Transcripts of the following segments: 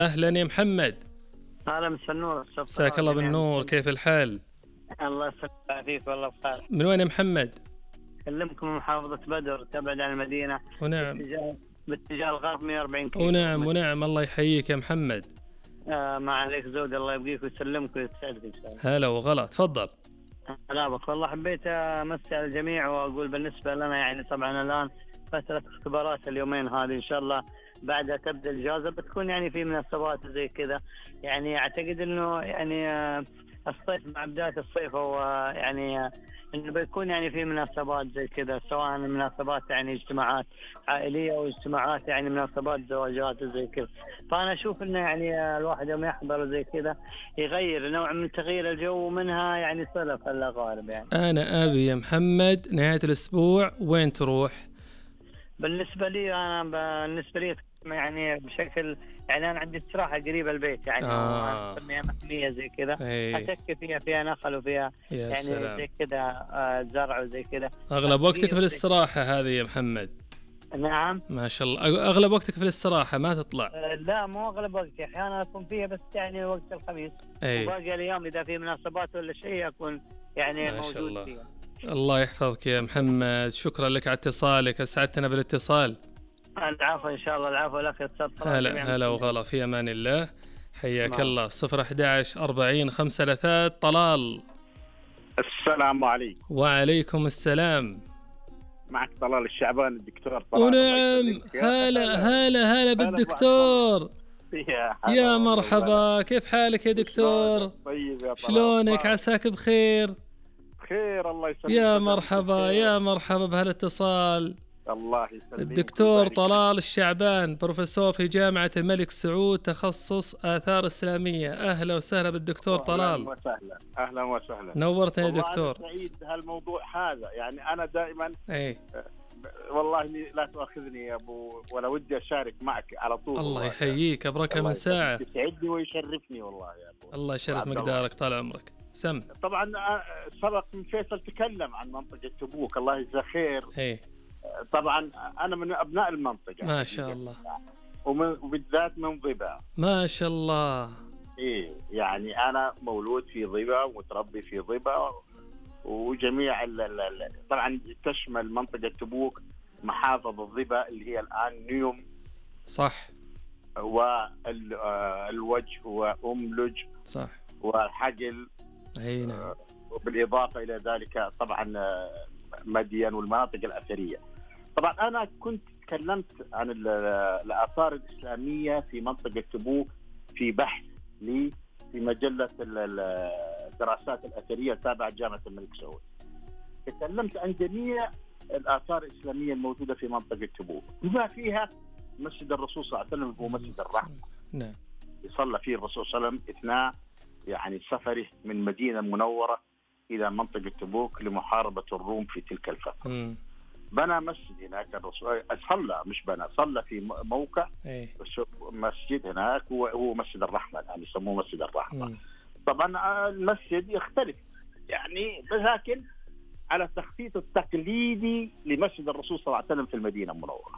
أهلا يا محمد. هلا مساء النور. مساك الله بالنور، كيف الحال؟ الله يسلمك فيك والله بخير. من وين يا محمد؟ أكلمكم من محافظة بدر، تبعد عن المدينة. ونعم باتجاه الغرب 140 كيلو. ونعم الله يحييك يا محمد. ما عليك زود، الله يبقيك ويسلمك ويسعدك إن شاء الله. هلا وغلا، تفضل. لا بك والله، حبيت أمسي على الجميع وأقول بالنسبة لنا يعني طبعا الآن فترة اختبارات اليومين هذه إن شاء الله بعدها تبدأ الإجازة، بتكون يعني في مناسبات زي كذا. يعني أعتقد إنه يعني الصيف مع بداية الصيف هو يعني إنه بيكون يعني في مناسبات زي كذا، سواء مناسبات يعني اجتماعات عائلية أو اجتماعات يعني مناسبات زواجات وزي كذا. فأنا أشوف إنه يعني الواحد يوم يحضر زي كذا يغير نوع من تغيير الجو، ومنها يعني صلة في الأقارب. يعني أنا أبي يا محمد نهاية الأسبوع وين تروح؟ بالنسبة لي أنا يعني بشكل يعني أنا عندي استراحة قريبة البيت يعني نسميها محمية زي كذا. أتكي فيها نخل وفيها يعني سلام. زي كذا زرع وزي كذا. أغلب وقتك في الاستراحة هذه يا محمد؟ نعم ما شاء الله، أغلب وقتك في الاستراحة ما تطلع؟ لا مو أغلب وقتي، أحيانا أكون فيها بس يعني وقت الخميس. وباقي الأيام إذا في مناسبات ولا شيء أكون يعني موجود فيها. الله يحفظك يا محمد، شكرا لك على اتصالك، أسعدتنا بالاتصال. العفو إن شاء الله. العفو لك. هلا وغلا، في أمان الله. حياك الله. 011 40 5 طلال. السلام عليكم. وعليكم السلام. معك طلال الشعبان الدكتور طلال. ونعم، هلا بالدكتور. يا مرحبا، كيف حالك يا دكتور؟ طيب يا طلال، شلونك؟ عساك بخير؟ بخير الله يسلمك. يا مرحبا بهالاتصال. الله يسلمك. الدكتور طلال الشعبان، بروفيسور في جامعة الملك سعود، تخصص آثار إسلامية. أهلا وسهلا بالدكتور طلال. أهلا وسهلا. نورتنا يا دكتور. أنا سعيد هالموضوع هذا، يعني أنا دائما والله لا تؤاخذني يا أبو، ولا ودي أشارك معك على طول. الله يحييك، أبركة من ساعة. يسعدني ويشرفني والله يا أبو. الله يشرف مقدارك طال عمرك. سم. طبعا سبق من فيصل تكلم عن منطقة تبوك، الله يجزاه خير. طبعا أنا من أبناء المنطقة ما شاء الله، وبالذات من ضبا. ما شاء الله. يعني أنا مولود في ضبا ومتربي في ضبا، وجميع طبعا تشمل منطقة تبوك محافظة ضبا اللي هي الآن نيوم، صح، والوجه وأملج، صح، والحقل. نعم. وبالإضافة إلى ذلك طبعا مدين والمناطق الأثرية. طبعا أنا كنت تكلمت عن الآثار الإسلامية في منطقة تبوك في بحث لي في مجلة الدراسات الأثرية التابعة جامعة الملك سعود. تكلمت عن جميع الآثار الإسلامية الموجودة في منطقة تبوك، بما فيها مسجد الرسول صلى الله عليه وسلم، هو مسجد الرحمة. نعم. يصلى فيه الرسول صلى الله عليه وسلم أثناء يعني سفره من مدينة المنورة إلى منطقة تبوك لمحاربة الروم في تلك الفترة. بنى مسجد هناك الرسول، صلى في موقع مسجد هناك، هو مسجد الرحمة، يعني يسموه مسجد الرحمة. طبعا المسجد يختلف يعني، لكن على التخطيط التقليدي لمسجد الرسول صلى الله عليه وسلم في المدينة المنورة.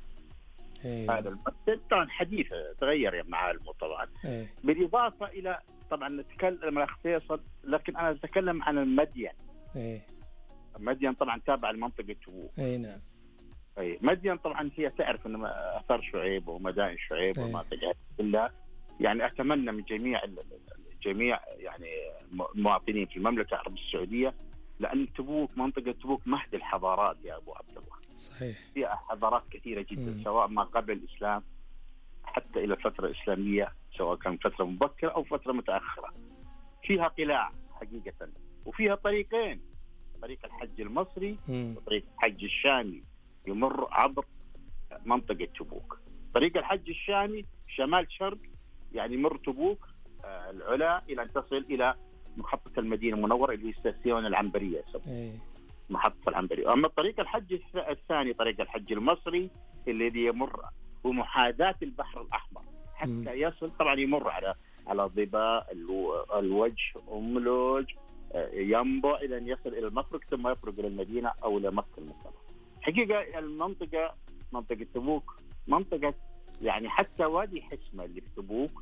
هذا المسجد طبعا حديث تغير يا معالمه طبعا. بالإضافة إلى طبعا نتكلم عن فيصل، لكن أنا أتكلم عن المدين. مدين طبعا تابع لمنطقة تبوك. نعم. مدين طبعا هي تعرف أن أثر شعيب ومدائن شعيب والمناطق كلها. يعني أتمنى من جميع يعني المواطنين في المملكة العربية السعودية، لأن تبوك منطقة تبوك مهد الحضارات يا أبو عبد الله. صحيح. فيها حضارات كثيرة جدا، سواء ما قبل الإسلام حتى إلى الفترة الإسلامية، سواء كان فترة مبكرة أو فترة متأخرة. فيها قلاع حقيقة، وفيها طريقين، طريق الحج المصري وطريق الحج الشامي يمر عبر منطقة تبوك. طريق الحج الشامي شمال شرق، يعني يمر تبوك العلا إلى أن تصل إلى محطة المدينة المنورة اللي هي ستاسيون العنبرية، محطة العنبرية. أما طريق الحج الثاني طريق الحج المصري الذي يمر بمحاذاة البحر الأحمر حتى يصل، طبعا يمر على ضبا، الوجه، أملوج، ينبع إلى أن يصل إلى المفرق، ثم يفرق إلى المدينة أو إلى مكة المكرمة. حقيقة المنطقة منطقة تبوك منطقة يعني حتى وادي حسمة اللي في تبوك